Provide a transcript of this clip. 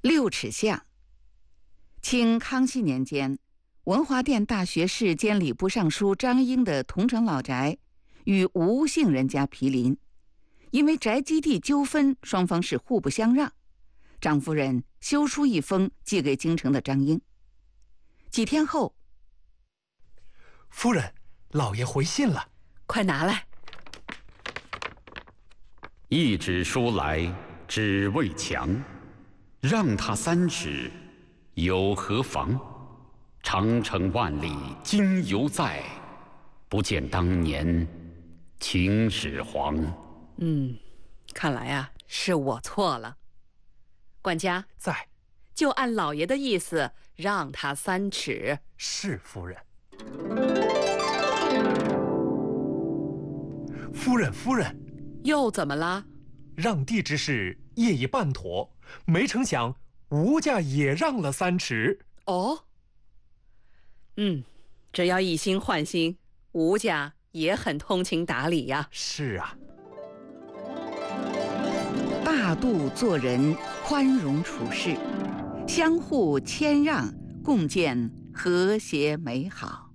六尺巷。清康熙年间，文华殿大学士兼礼部尚书张英的桐城老宅与吴姓人家毗邻，因为宅基地纠纷，双方是互不相让。张夫人修书一封寄给京城的张英。几天后， 夫人，老爷回信了， 快拿来。 一纸书来，只为墙，让他3尺，有何妨？长城万里今犹在，不见当年秦始皇。 看来啊，是我错了。管家在， 就按老爷的意思，让他3尺。 是夫人。夫人， 又怎么了？ 让地之事业已办妥，没成想吴家也让了3尺。 哦，只要一心换心，吴家也很通情达理呀。 是啊， 大度做人，宽容处事，相互谦让，共建和谐美好。